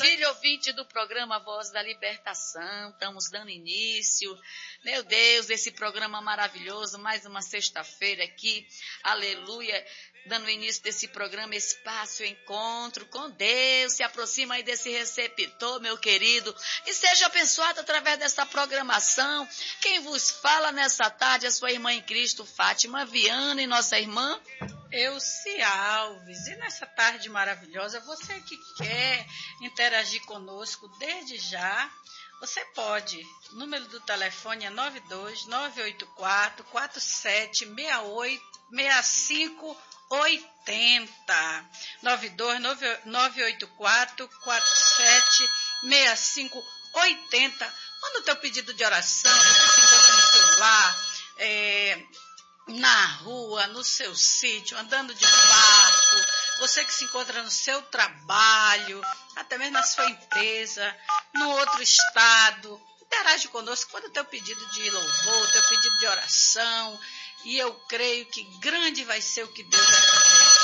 filho ouvinte do programa Voz da Libertação, estamos dando início, meu Deus, esse programa maravilhoso, mais uma sexta-feira aqui, aleluia, dando início desse programa Espaço Encontro com Deus. Se aproxima aí desse receptor, meu querido, e seja abençoado através dessa programação. Quem vos fala nessa tarde é a sua irmã em Cristo, Fátima Viana, e nossa irmã Elci Alves. E nessa tarde maravilhosa, você que quer interagir conosco desde já, você pode. O número do telefone é 92-984-476580. 92-984-476580. Manda o teu pedido de oração, você se encontra no celular, na rua, no seu sítio, andando de barco, você que se encontra no seu trabalho, até mesmo na sua empresa, no outro estado, interage conosco, manda o teu pedido de louvor, teu pedido de oração, e eu creio que grande vai ser o que Deus vai fazer.